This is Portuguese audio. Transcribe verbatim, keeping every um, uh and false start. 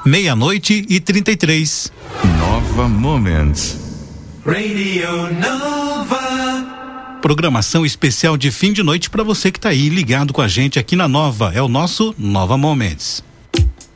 Meia-noite e trinta e três. Nova Moments. Radio Nova. Programação especial de fim de noite para você que tá aí ligado com a gente aqui na Nova. É o nosso Nova Moments.